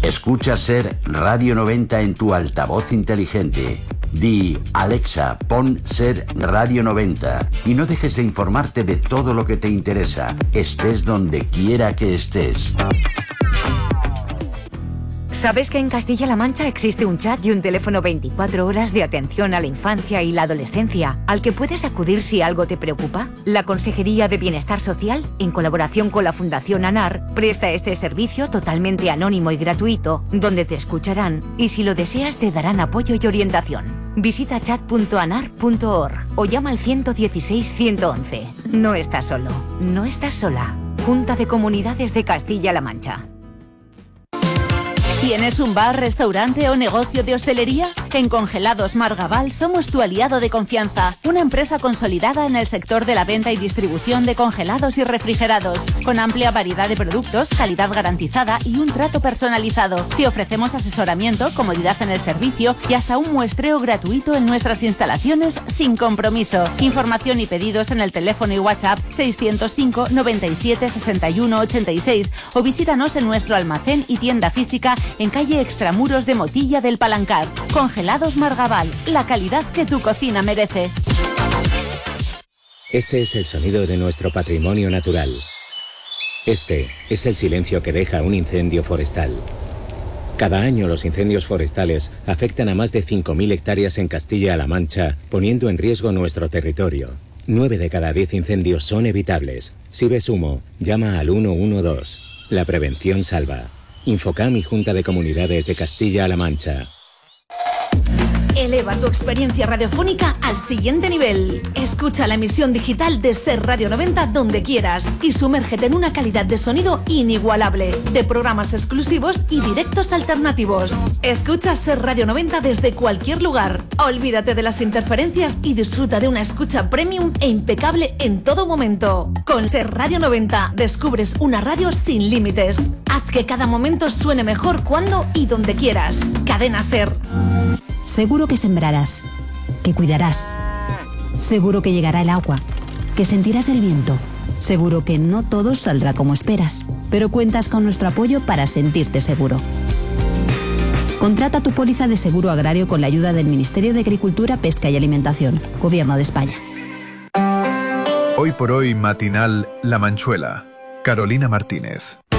Escucha Ser Radio 90 en tu altavoz inteligente. Di, Alexa, pon Ser Radio 90 y no dejes de informarte de todo lo que te interesa, estés donde quiera que estés. ¿Sabes que en Castilla-La Mancha existe un chat y un teléfono 24 horas de atención a la infancia y la adolescencia, al que puedes acudir si algo te preocupa? La Consejería de Bienestar Social, en colaboración con la Fundación ANAR, presta este servicio totalmente anónimo y gratuito, donde te escucharán y si lo deseas te darán apoyo y orientación. Visita chat.anar.org o llama al 116 111. No estás solo, no estás sola. Junta de Comunidades de Castilla-La Mancha. ¿Tienes un bar, restaurante o negocio de hostelería? En Congelados Margaval somos tu aliado de confianza, una empresa consolidada en el sector de la venta y distribución de congelados y refrigerados, con amplia variedad de productos, calidad garantizada y un trato personalizado. Te ofrecemos asesoramiento, comodidad en el servicio y hasta un muestreo gratuito en nuestras instalaciones sin compromiso. Información y pedidos en el teléfono y WhatsApp 605 97 61 86 o visítanos en nuestro almacén y tienda física en calle Extramuros de Motilla del Palancar. Congelados Margaval, la calidad que tu cocina merece. Este es el sonido de nuestro patrimonio natural. Este es el silencio que deja un incendio forestal. Cada año los incendios forestales afectan a más de 5.000 hectáreas en Castilla-La Mancha, poniendo en riesgo nuestro territorio. 9 de cada 10 incendios son evitables. Si ves humo, llama al 112. La prevención salva. Infocam y Junta de Comunidades de Castilla-La Mancha. Eleva tu experiencia radiofónica al siguiente nivel. Escucha la emisión digital de Ser Radio 90 donde quieras y sumérgete en una calidad de sonido inigualable, de programas exclusivos y directos alternativos. Escucha Ser Radio 90 desde cualquier lugar. Olvídate de las interferencias y disfruta de una escucha premium e impecable en todo momento. Con Ser Radio 90 descubres una radio sin límites. Haz que cada momento suene mejor cuando y donde quieras. Cadena Ser. Seguro que sembrarás, que cuidarás. Seguro que llegará el agua, que sentirás el viento. Seguro que no todo saldrá como esperas, pero cuentas con nuestro apoyo para sentirte seguro. Contrata tu póliza de seguro agrario con la ayuda del Ministerio de Agricultura, Pesca y Alimentación, Gobierno de España. Hoy por hoy matinal La Manchuela. Carolina Martínez.